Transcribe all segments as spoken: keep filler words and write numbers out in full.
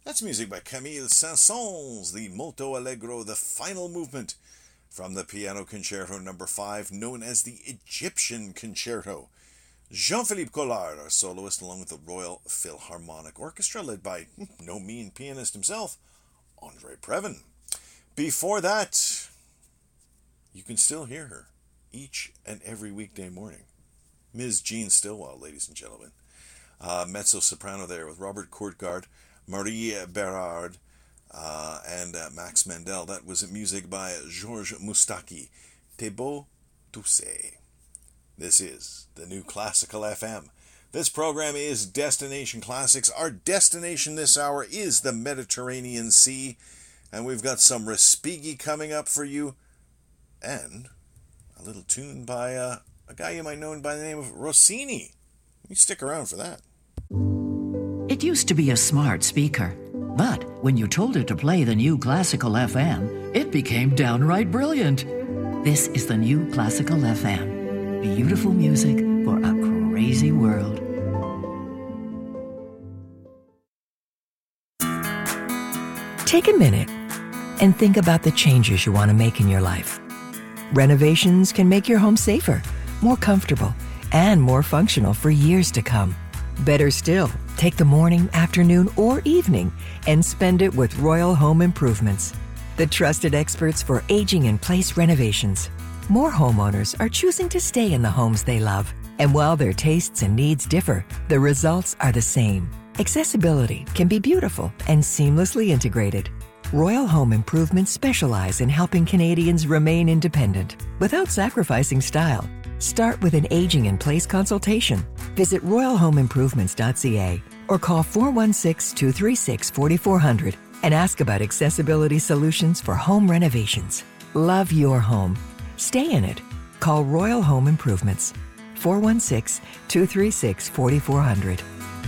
That's music by Camille Saint-Saëns, the Molto Allegro, the final movement from the Piano Concerto number five, known as the Egyptian Concerto. Jean-Philippe Collard, our soloist, along with the Royal Philharmonic Orchestra, led by no mean pianist himself, Andre Previn. Before that, you can still hear her each and every weekday morning. Miz Jean Stillwell, ladies and gentlemen. Uh, mezzo-soprano there with Robert Courtgard, Marie Berard, uh, and uh, Max Mendel. That was music by Georges Moustaki. T'es beau, tu sais. This is the new Classical F M. This program is Destination Classics. Our destination this hour is the Mediterranean Sea. And we've got some Respighi coming up for you. And a little tune by uh, a guy you might know by the name of Rossini. You stick around for that. It used to be a smart speaker, but when you told it to play the new Classical F M, it became downright brilliant. This is the new Classical F M. Beautiful music for a crazy world. Take a minute and think about the changes you want to make in your life. Renovations can make your home safer, more comfortable, and more functional for years to come. Better still, take the morning, afternoon, or evening and spend it with Royal Home Improvements, the trusted experts for aging-in-place renovations. More homeowners are choosing to stay in the homes they love. And while their tastes and needs differ, the results are the same. Accessibility can be beautiful and seamlessly integrated. Royal Home Improvements specialize in helping Canadians remain independent without sacrificing style. Start with an aging-in-place consultation. Visit royal home improvements dot c a or call four one six, two three six, four four zero zero and ask about accessibility solutions for home renovations. Love your home. Stay in it. Call Royal Home Improvements. four one six, two three six, four four zero zero.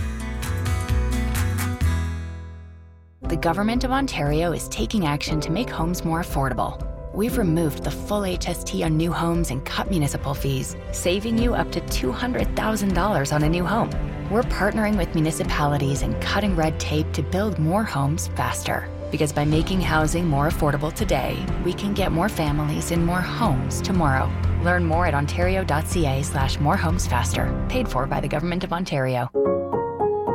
The Government of Ontario is taking action to make homes more affordable. We've removed the full H S T on new homes and cut municipal fees, saving you up to two hundred thousand dollars on a new home. We're partnering with municipalities and cutting red tape to build more homes faster. Because by making housing more affordable today, we can get more families in more homes tomorrow. Learn more at ontario.ca slash more homes faster. Paid for by the Government of Ontario.